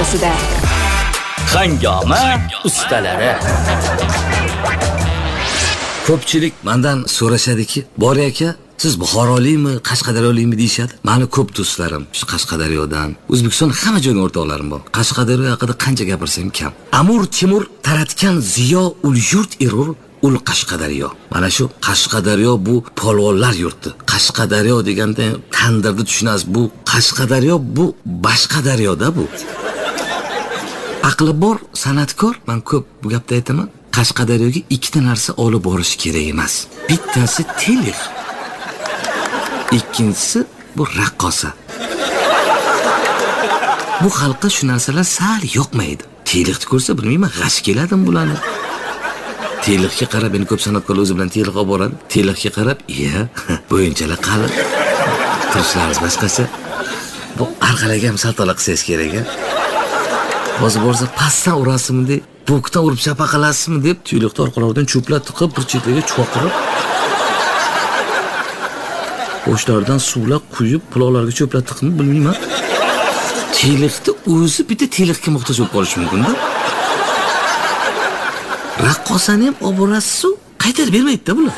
studiosida Hangoma ustalari. Ko'pchilik mendan so'rashadiki, "Bor aka, siz Buxorolikmi, Qashqadaryolikmi?" deyshadi. Meni ko'p do'stlarim shu Qashqadaryodan, O'zbekiston hamma joydan o'rtoqlarim bor. Qashqadaryo haqida qancha gapirsam kam. Amur Temur taratgan ziyo ul yurt erur ul Qashqadaryo. Mana shu Qashqadaryo bu polvonlar yurti. Qashqadaryo deganda tandirni tushunasiz. Bu Qashqadaryo bu boshqa daryoda bu. Aqli bor san'atkor, men ko'p bu gapda aytaman. Qashqadaryoga ikkita narsa olib borish kerak emas. Bittasi telix. Ikkinchisi bu raqqosa. Bu xalqqa shu narsalar sal yoqmaydi. Telixni ko'rsa bilmayman, g'ash keladimi bularni. Telixga qarab, meni ko'p san'atkorlar o'zi bilan telix olib boradi. Telixga qarab, "Iya, bo'yinchalar qalin. Turishlaringiz boshqacha. Bu arqalaga ham saltola qilsangiz kerak-a. Hozir borsa pastdan urasizmi deb, bo'kdan urib chapa qilasizmi deb, telixni orqalaridan cho'plar tiqib, bir chetiga cho'qirib, boshlardan suvlar quyib, quloqlarga cho'plar tiqib, bilmayman. Telixni o'zi bitta telixga muhtoj bo'lib qolishi mumkin-da. Raqqosani ham olib borasiz-ku, qaytarib bermaydi-da bular.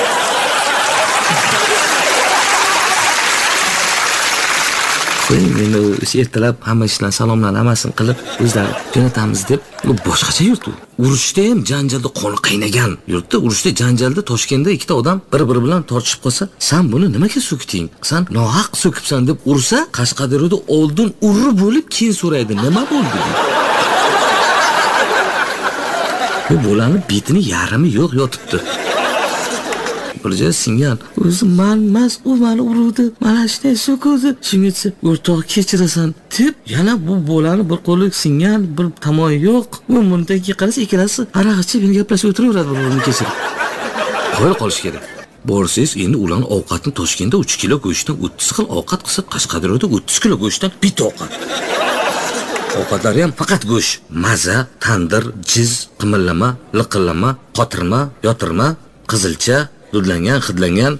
Meni ertalab hamma ishlarni salomlarni hammasini qilib o'zlari jo'natamiz deb, bu boshqacha yurt u. Urushda ham janjalda qoni qaynagan yurtda, urushda janjalda Toshkentda ikkita odam bir-biri bilan tortishib qolsa, "Sen buni nimaga so'kding? Sen nohaq so'kibsan" deb ursa, Qashqadaryoda oldin urri bo'lib, keyin so'raydi, "Nima bo'ldi?" Bu bo'lani betini yarimi yo'q yotibdi. Bir joy singan. "O'zi manmas, u meni urdi. Mana shunday so'kdi." Shungacha, "O'rtoq, kechirasan" deb, yana bu bo'lani bir qo'li singan, bir tomoni yo'q. U bundaga qarasa, ikkalasi aroq ichib gaplashib o'tiraveradi birini kechirib. Qo'yib qolish kerak. Borsiz, endi ularning ovqatini Toshkentda 3 kilo go'shtdan 30 xil ovqat qilsa, Qashqadaryoda 30 kilo go'shtdan bitta ovqat. Ovqatlari ham faqat go'sht, maza, tandir, jiz, qimillama, liqillama, qotirma, yotirma, qizilcha, dudlangan, hidlangan,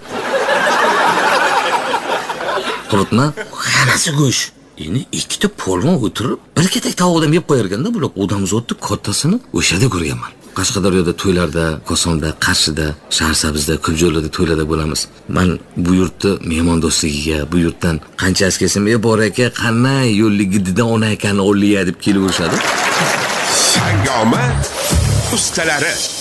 quritma, hammasi go'sht. Endi ikkita polvon o'tirib, bir ketak tovuqdan yeb qo'yarganda, bular odamzodning kattasini o'shada ko'rganman. Qashqadaryoda to'ylarda, Kosonda, Qarshida, Shaharsabzda, ko'p joylarda to'ylarda bo'lamiz. Men bu yurtni mehmondo'stligiga, bu yurtdan qancha askasam, "Bor aka, qanday yo'lligidan ona akani o'lliya" deb kelaverishadi. Hangoma ustalari.